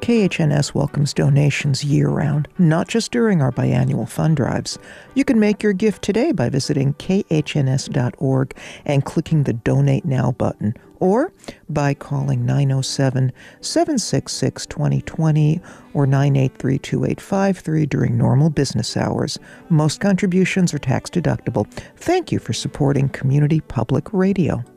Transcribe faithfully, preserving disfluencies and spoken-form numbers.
K H N S welcomes donations year-round, not just during our biannual fund drives. You can make your gift today by visiting K H N S dot org and clicking the Donate Now button, or by calling nine oh seven, seven six six, two oh two oh or nine eight three, two eight five three during normal business hours. Most contributions are tax-deductible. Thank you for supporting Community Public Radio.